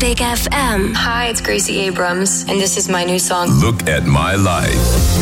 Classic FM. Hi, it's Gracie Abrams, and this is my new song, Look at My Life.